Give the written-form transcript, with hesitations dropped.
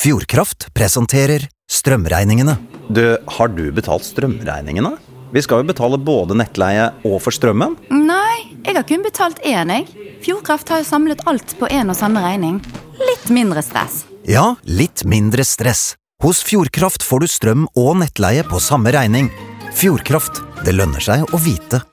Fjordkraft presenterer strømregningene. Har du betalt strømregningene? Vi skal jo betale både nettleie og for strømmen. Nei, jeg har kun betalt én, jeg. Fjordkraft har jo samlet alt på en og samme regning. Litt mindre stress. Ja, litt mindre stress. Hos Fjordkraft får du strøm og nettleie på samme regning. Fjordkraft, det lønner seg å vite.